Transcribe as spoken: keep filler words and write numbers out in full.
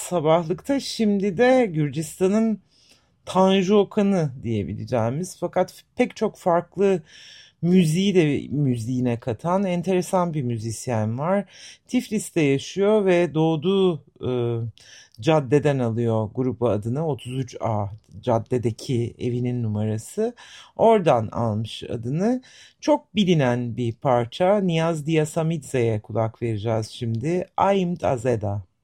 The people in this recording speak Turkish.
sabahlıkta, şimdi de Gürcistan'ın Tanju Okan'ı diyebileceğimiz fakat pek çok farklı müziği de müziğine katan enteresan bir müzisyen var. Tiflis'te yaşıyor ve doğduğu e, caddeden alıyor grubu adını. otuz üç A caddedeki evinin numarası. Oradan almış adını. Çok bilinen bir parça. Niyaz Diasamidze'ye kulak vereceğiz şimdi. Aim Azeda.